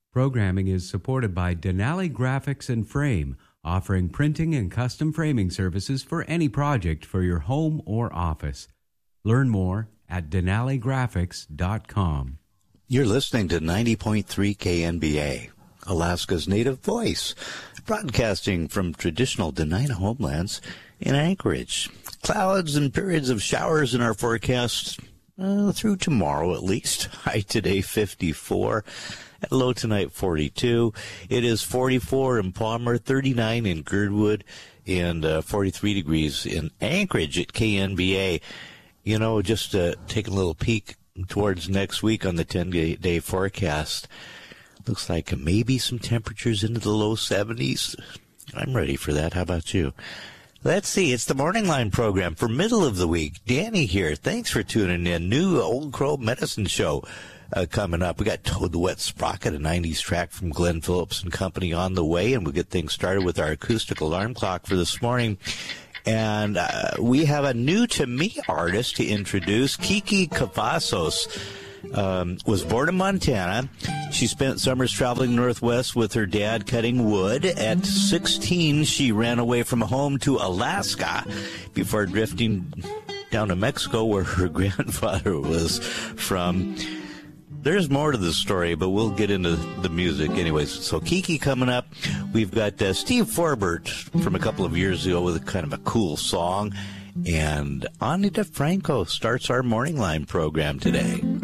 Programming is supported by Denali Graphics and Frame, offering printing and custom framing services for any project for your home or office. Learn more at denaligraphics.com. You're listening to 90.3 KNBA, Alaska's native voice, broadcasting from traditional Dena'ina homelands in Anchorage. Clouds and periods of showers in our forecast through tomorrow at least. High today 54. At low tonight, 42. It is 44 in Palmer, 39 in Girdwood, and 43 degrees in Anchorage at KNBA. You know, just taking a little peek towards next week on the 10-day forecast. Looks like maybe some temperatures into the low 70s. I'm ready for that. How about you? Let's see. It's the Morning Line program for middle of the week. Danny here. Thanks for tuning in. New Old Crow Medicine Show. Coming up, we got Toad the Wet Sprocket, a 90s track from Glenn Phillips and Company on the way, and we'll get things started with our acoustic alarm clock for this morning. And we have a new-to-me artist to introduce. Kiki Cavazos was born in Montana. She spent summers traveling northwest with her dad cutting wood. At 16, she ran away from home to Alaska before drifting down to Mexico, where her grandfather was from. There's more to the story, but we'll get into the music anyways. So Kiki coming up. We've got Steve Forbert from a couple of years ago with kind of a cool song. And Ani DeFranco starts our Morning Line program today.